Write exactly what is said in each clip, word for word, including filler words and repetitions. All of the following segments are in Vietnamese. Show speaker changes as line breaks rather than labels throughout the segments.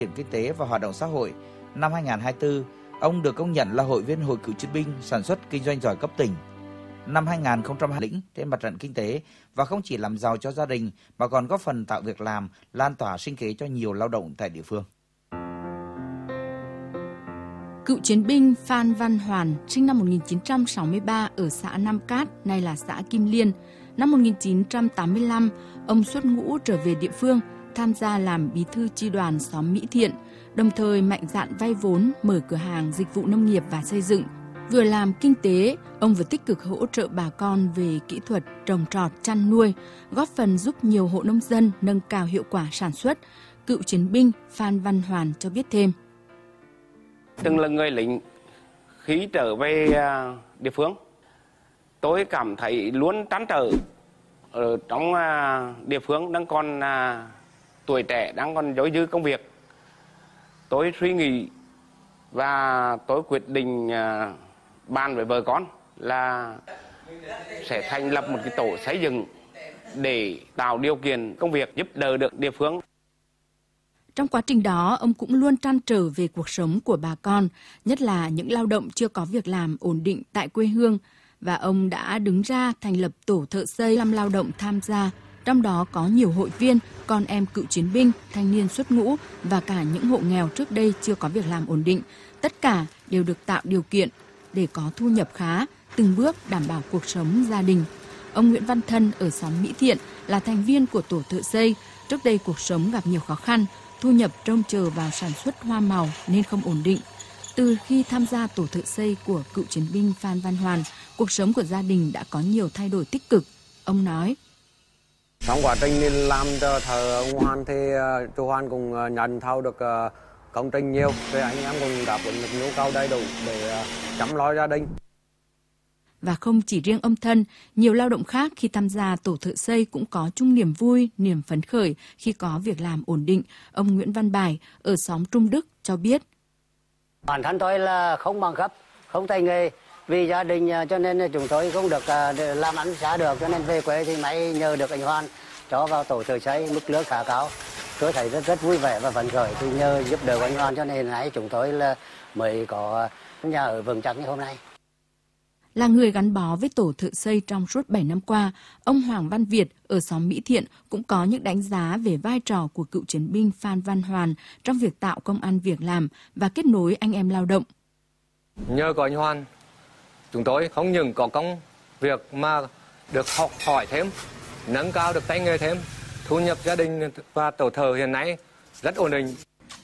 kinh tế và hoạt động xã hội. Năm hai nghìn không trăm hai mươi tư, ông được công nhận là hội viên Hội Cựu chiến binh sản xuất kinh doanh giỏi cấp tỉnh. Năm hai nghìn không trăm hai mươi lĩnh trên mặt trận kinh tế và không chỉ làm giàu cho gia đình mà còn góp phần tạo việc làm, lan tỏa sinh kế cho nhiều lao động tại địa phương.
Cựu chiến binh Phan Văn Hoàn sinh năm một nghìn chín trăm sáu mươi ba ở xã Nam Cát, nay là xã Kim Liên. Năm một nghìn chín trăm tám mươi lăm, ông xuất ngũ trở về địa phương, tham gia làm bí thư chi đoàn xóm Mỹ Thiện, đồng thời mạnh dạn vay vốn mở cửa hàng dịch vụ nông nghiệp và xây dựng. Vừa làm kinh tế, ông vừa tích cực hỗ trợ bà con về kỹ thuật trồng trọt, chăn nuôi, góp phần giúp nhiều hộ nông dân nâng cao hiệu quả sản xuất. Cựu chiến binh Phan Văn Hoàn cho biết thêm.
Từng là người lính, khi trở về địa phương, tôi cảm thấy luôn trăn trở ở trong địa phương đang còn tuổi trẻ, đang còn dối dư công việc. Tôi suy nghĩ và tôi quyết định bàn với vợ con là sẽ thành lập một cái tổ xây dựng để tạo điều kiện công việc giúp đỡ được địa phương.
Trong quá trình đó, ông cũng luôn trăn trở về cuộc sống của bà con, nhất là những lao động chưa có việc làm ổn định tại quê hương, và ông đã đứng ra thành lập tổ thợ xây năm lao động tham gia, trong đó có nhiều hội viên, con em cựu chiến binh, thanh niên xuất ngũ và cả những hộ nghèo trước đây chưa có việc làm ổn định. Tất cả đều được tạo điều kiện để có thu nhập khá, từng bước đảm bảo cuộc sống gia đình. Ông Nguyễn Văn Thân ở xóm Mỹ Thiện là thành viên của tổ thợ xây. Trước đây cuộc sống gặp nhiều khó khăn, thu nhập trông chờ vào sản xuất hoa màu nên không ổn định. Từ khi tham gia tổ thợ xây của cựu chiến binh Phan Văn Hoàn, cuộc sống của gia đình đã có nhiều thay đổi tích cực. Ông nói:
Trong quá trình làm cho thợ ông Hoàn thì chú Hoàn cũng nhận thâu được công trình nhiều, rồi anh em cũng đáp ứng được nhu cầu đầy đủ để chăm lo gia đình.
Và không chỉ riêng ông Thân, nhiều lao động khác khi tham gia tổ thợ xây cũng có chung niềm vui, niềm phấn khởi khi có việc làm ổn định. Ông Nguyễn Văn Bài ở xóm Trung Đức cho biết.
Bản thân tôi là không bằng cấp, không tay nghề, vì gia đình cho nên chúng tôi không được làm ăn xa được, cho nên về quê thì may nhờ được anh Hoàn cho vào tổ thợ xây, mức lương khá cao. Tôi thấy rất rất vui vẻ và phấn khởi, thì nhờ giúp đỡ anh Hoàn cho nên nãy chúng tôi là mới có nhà ở vững chắc như hôm nay.
Là người gắn bó với tổ thợ xây trong suốt bảy năm qua, ông Hoàng Văn Việt ở xóm Mỹ Thiện cũng có những đánh giá về vai trò của cựu chiến binh Phan Văn Hoàn trong việc tạo công ăn việc làm và kết nối anh em lao động.
Nhờ có anh Hoàn, chúng tôi không những có công việc mà được học hỏi thêm, nâng cao được tay nghề thêm, thu nhập gia đình và tổ thợ hiện nay rất ổn định.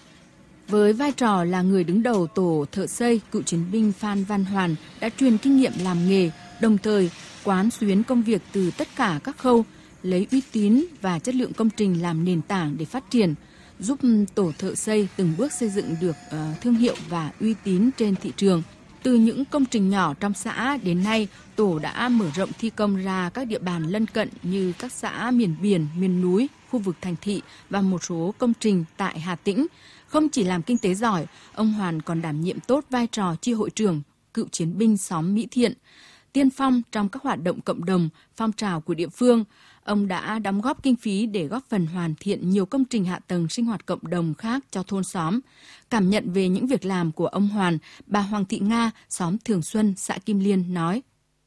Với vai trò là người đứng đầu tổ thợ xây, cựu chiến binh Phan Văn Hoàn đã truyền kinh nghiệm làm nghề, đồng thời quán xuyến công việc từ tất cả các khâu, lấy uy tín và chất lượng công trình làm nền tảng để phát triển, giúp tổ thợ xây từng bước xây dựng được uh, thương hiệu và uy tín trên thị trường. Từ những công trình nhỏ trong xã đến nay, tổ đã mở rộng thi công ra các địa bàn lân cận như các xã miền biển, miền núi, khu vực thành thị và một số công trình tại Hà Tĩnh. Không chỉ làm kinh tế giỏi, ông Hoàn còn đảm nhiệm tốt vai trò chi hội trưởng cựu chiến binh xóm Mỹ Thiện, tiên phong trong các hoạt động cộng đồng, phong trào của địa phương. Ông đã đóng góp kinh phí để góp phần hoàn thiện nhiều công trình hạ tầng sinh hoạt cộng đồng khác cho thôn xóm. Cảm nhận về những việc làm của ông Hoàn, bà Hoàng Thị Nga, xóm Thường Xuân, xã Kim Liên nói: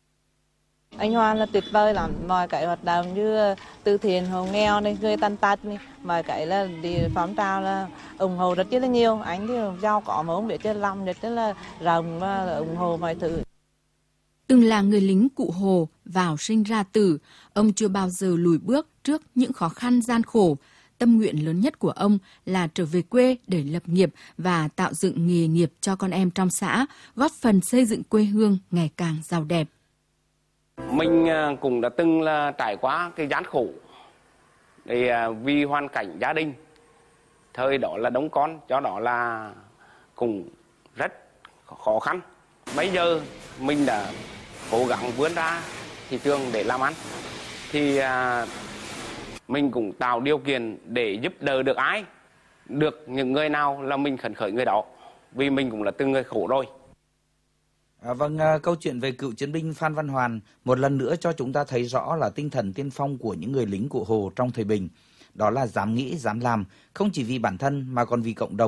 Anh Hoàn là tuyệt vời lắm, mọi cái hoạt động như từ thiện hộ nghèo này, người tàn tật này, mọi cái là đi phong trào là ủng hộ rất là nhiều. Anh thì giàu có mà không biết chơi lòng, rất là rộng và ủng hộ mọi thứ.
Từng là người lính cụ Hồ, vào sinh ra tử, ông chưa bao giờ lùi bước trước những khó khăn gian khổ. Tâm nguyện lớn nhất của ông là trở về quê để lập nghiệp và tạo dựng nghề nghiệp cho con em trong xã, góp phần xây dựng quê hương ngày càng giàu đẹp.
Mình cũng đã từng là trải qua cái gian khổ để vì hoàn cảnh gia đình thời đó là đông con, cho đó là cũng rất khó khăn. Bây giờ mình đã cố gắng vươn ra thị trường để làm ăn, thì mình cũng tạo điều kiện để giúp đỡ được ai, được những người nào là mình khấn khởi người đó, vì mình cũng là từng người khổ rồi.
À, vâng, à, câu chuyện về cựu chiến binh Phan Văn Hoàn một lần nữa cho chúng ta thấy rõ là tinh thần tiên phong của những người lính cụ Hồ trong thời Bình. Đó là dám nghĩ, dám làm, không chỉ vì bản thân mà còn vì cộng đồng.